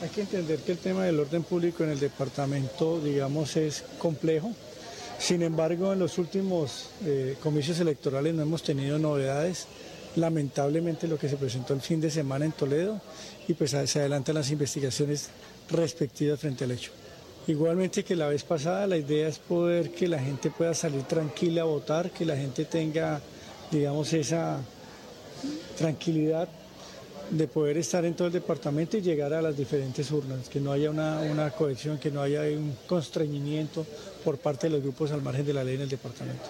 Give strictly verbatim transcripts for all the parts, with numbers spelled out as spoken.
Hay que entender que el tema del orden público en el departamento, digamos, es complejo. Sin embargo, en los últimos eh, comicios electorales no hemos tenido novedades. Lamentablemente lo que se presentó el fin de semana en Toledo y pues se adelantan las investigaciones respectivas frente al hecho. Igualmente que la vez pasada, la idea es poder que la gente pueda salir tranquila a votar, que la gente tenga, digamos, esa tranquilidad de poder estar en todo el departamento y llegar a las diferentes urnas, que no haya una, una cohesión, que no haya un constreñimiento por parte de los grupos al margen de la ley en el departamento.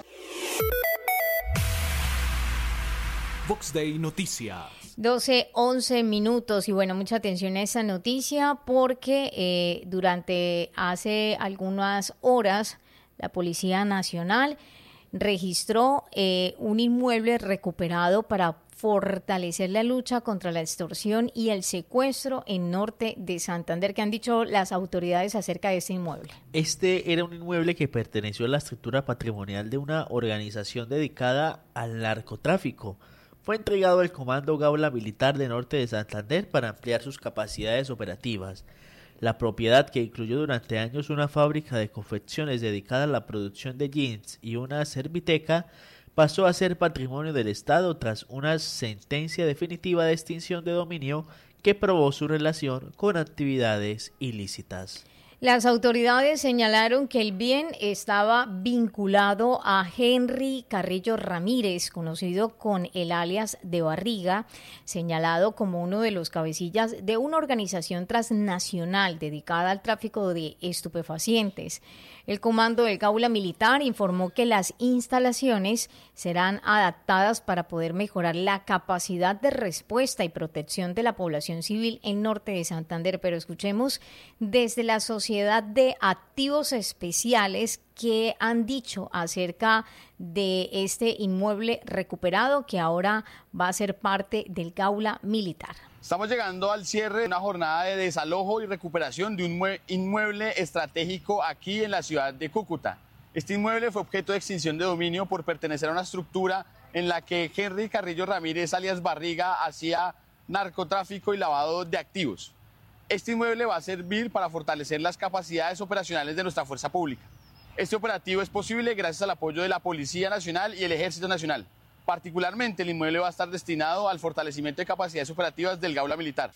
Vox Day Noticias. doce, once minutos y bueno, mucha atención a esta noticia porque eh, durante hace algunas horas la Policía Nacional registró eh, un inmueble recuperado para fortalecer la lucha contra la extorsión y el secuestro en norte de Santander. ¿Qué han dicho las autoridades acerca de este inmueble? Este era un inmueble que perteneció a la estructura patrimonial de una organización dedicada al narcotráfico. Fue entregado al Comando Gaula Militar de Norte de Santander para ampliar sus capacidades operativas. La propiedad, que incluyó durante años una fábrica de confecciones dedicada a la producción de jeans y una serviteca, pasó a ser patrimonio del Estado tras una sentencia definitiva de extinción de dominio que probó su relación con actividades ilícitas. Las autoridades señalaron que el bien estaba vinculado a Henry Carrillo Ramírez, conocido con el alias de Barriga, señalado como uno de los cabecillas de una organización transnacional dedicada al tráfico de estupefacientes. El comando del Gaula Militar informó que las instalaciones serán adaptadas para poder mejorar la capacidad de respuesta y protección de la población civil en norte de Santander. Pero escuchemos desde la Sociedad de Activos Especiales qué han dicho acerca de este inmueble recuperado que ahora va a ser parte del Gaula Militar. Estamos llegando al cierre de una jornada de desalojo y recuperación de un inmueble estratégico aquí en la ciudad de Cúcuta. Este inmueble fue objeto de extinción de dominio por pertenecer a una estructura en la que Henry Carrillo Ramírez, alias Barriga, hacía narcotráfico y lavado de activos. Este inmueble va a servir para fortalecer las capacidades operacionales de nuestra fuerza pública. Este operativo es posible gracias al apoyo de la Policía Nacional y el Ejército Nacional. Particularmente, el inmueble va a estar destinado al fortalecimiento de capacidades operativas del Gaula Militar.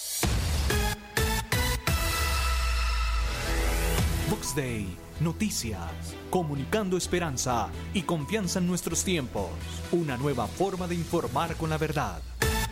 Vox Day, noticias, comunicando esperanza y confianza en nuestros tiempos. Una nueva forma de informar con la verdad.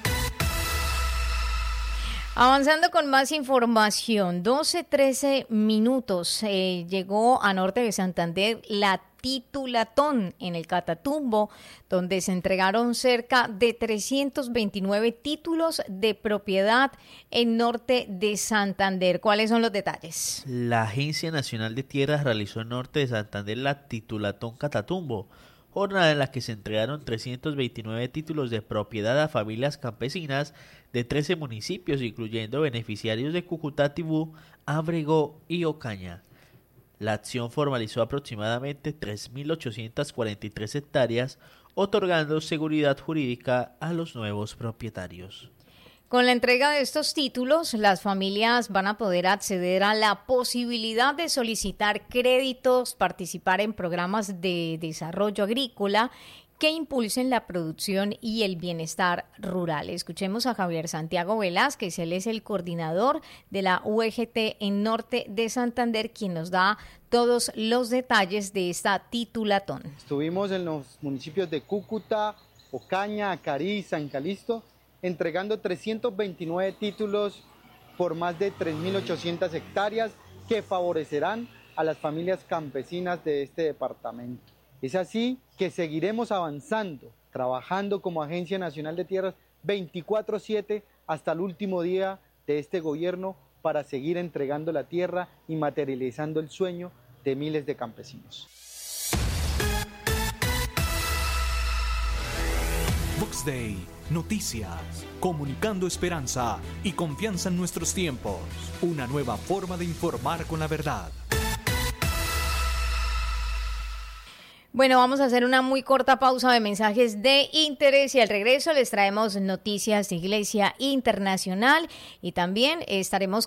Avanzando con más información, doce trece minutos, eh, llegó a norte de Santander la Titulatón en el Catatumbo, donde se entregaron cerca de trescientos veintinueve títulos de propiedad en norte de Santander. ¿Cuáles son los detalles? La Agencia Nacional de Tierras realizó en norte de Santander la Titulatón Catatumbo, jornada en la que se entregaron trescientos veintinueve títulos de propiedad a familias campesinas de trece municipios, incluyendo beneficiarios de Cúcuta, Tibú, Ábrego y Ocaña. La acción formalizó aproximadamente tres mil ochocientas cuarenta y tres hectáreas, otorgando seguridad jurídica a los nuevos propietarios. Con la entrega de estos títulos, las familias van a poder acceder a la posibilidad de solicitar créditos, participar en programas de desarrollo agrícola que impulsen la producción y el bienestar rural. Escuchemos a Javier Santiago Velázquez, él es el coordinador de la U G T en norte de Santander, quien nos da todos los detalles de esta titulatón. Estuvimos en los municipios de Cúcuta, Ocaña, Acarí, San Calixto, entregando trescientos veintinueve títulos por más de tres mil ochocientas hectáreas que favorecerán a las familias campesinas de este departamento. Es así que seguiremos avanzando, trabajando como Agencia Nacional de Tierras veinticuatro siete hasta el último día de este gobierno para seguir entregando la tierra y materializando el sueño de miles de campesinos. Vox Day, noticias, comunicando esperanza y confianza en nuestros tiempos. Una nueva forma de informar con la verdad. Bueno, vamos a hacer una muy corta pausa de mensajes de interés y al regreso les traemos noticias de Iglesia Internacional y también estaremos